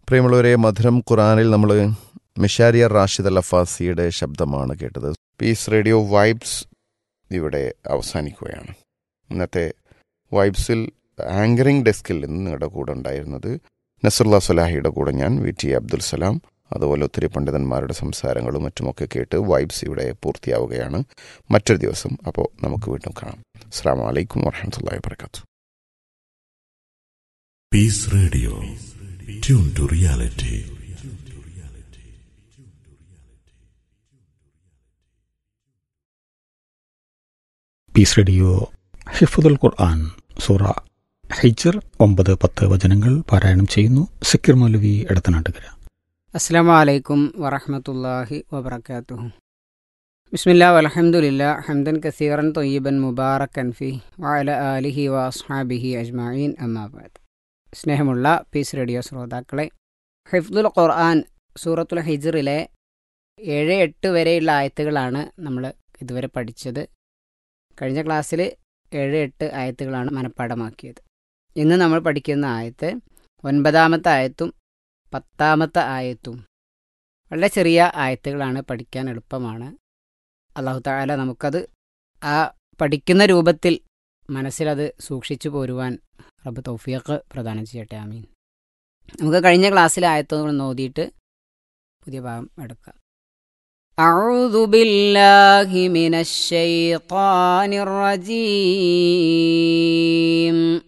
പ്രിയമുള്ളവരെ, മധുരം ഖുറാനിൽ നമ്മൾ മിഷാരിയർ റാഷിദ് അൽ അഫാസിയുടെ ശബ്ദമാണ് കേട്ടത്. പീസ് റേഡിയോ വൈബ്സ് ഇവിടെ അവസാനിക്കുകയാണ്. ഇന്നത്തെ വൈബ്സിൽ ആങ്കറിംഗ് ഡെസ്കിൽ നിന്ന് നിങ്ങളുടെ കൂടെ ഉണ്ടായിരുന്നത് നസറുല്ലാ സ്വലാഹിയുടെ കൂടെ ഞാൻ VT അബ്ദുൽ സലാം. അതുപോലെ ഒത്തിരി പണ്ഡിതന്മാരുടെ സംസാരങ്ങളും മറ്റുമൊക്കെ കേട്ട് വൈബ്സ് ഇവിടെ പൂർത്തിയാവുകയാണ്. മറ്റൊരു ദിവസം അപ്പോൾ നമുക്ക് വീണ്ടും കാണാം. അസ്സലാമു അലൈക്കും വറഹ്മത്തുള്ളാഹി വബറകാതുഹു. Piece radio, tune to reality. Piece radio ഹിഫ്ദുൽ ഖുർആൻ സൂറ ഹിജ്ർ 9-10 വചനങ്ങൾ പാരായണം ചെയ്യുന്നു സിക്കിർ മൗലവി എടത്തനാട്ടുകര. അസ്സലാമു അലൈക്കും വറഹ്മത്തുള്ളാഹി വബറകാതുഹു. ബിസ്മില്ലാ വൽഹംദുലില്ലാ ഹംദൻ കസീറൻ ത്വയ്യിബൻ മുബാറക്കൻ ഫീ വഅല ആലിഹി വഅസ്ഹാബിഹി അജ്മഈൻ. അമ്മാ ബഅദ്. സ്നേഹമുള്ള പീസ് റേഡിയോ ശ്രോതാക്കളെ, ഹിഫ്ദുൽ ഖുർആൻ സൂറത്തുൽ ഹിജ്റിലെ 7-8 വരെയുള്ള ആയത്തുകളാണ് നമ്മൾ ഇതുവരെ പഠിച്ചത്. കഴിഞ്ഞ ക്ലാസ്സിൽ 7-8 ആയത്തുകളാണ് മനഃപ്പാഠമാക്കിയത്. ഇന്ന് നമ്മൾ പഠിക്കുന്ന ആയത്ത് 9-ാമത്തെ ആയത്തും 10-ാമത്തെ ആയത്തും വളരെ ചെറിയ ആയത്തുകളാണ്, പഠിക്കാൻ എളുപ്പമാണ്. അല്ലാഹു തആല നമുക്കത് ആ പഠിക്കുന്ന രൂപത്തിൽ മനസ്സിലത് സൂക്ഷിച്ചു പോരുവാൻ റബ്ബ് തൗഫീഖ് പ്രദാനം ചെയ്യട്ടെ. ആമീൻ. നമുക്ക് കഴിഞ്ഞ ക്ലാസ്സിലെ ആയത്തുകൾ നോദിയിട്ട് പുതിയ ഭാഗം എടുക്കാം. അഊദു ബില്ലാഹി മിനശ് ശൈത്വാനിർ റജീം.